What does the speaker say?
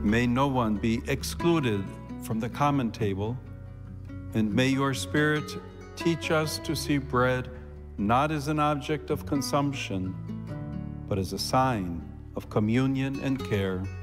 May no one be excluded from the common table, and may your Spirit teach us to see bread not as an object of consumption, but as a sign of communion and care.